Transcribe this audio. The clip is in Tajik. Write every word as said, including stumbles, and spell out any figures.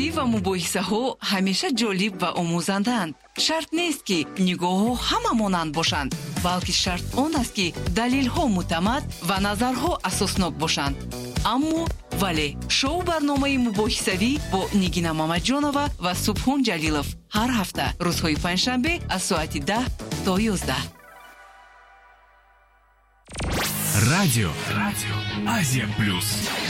ва мубоҳисаҳо ҳамеша ҷолиб ва омӯзанданд. Шарт нест ки нигоҳҳо ҳама монанд бошанд, балки шарт он аст ки далилҳо муътамад ва назарҳо асоснок бошанд. аммо вале шоу барномаи мубоҳисавӣ бо Нигина Мамаҷонова ва Субҳон Ҷалилов ҳар ҳафта рӯзҳои панҷшанбе аз соати даҳ то ёздаҳ. Радио. Радио Азия Плюс.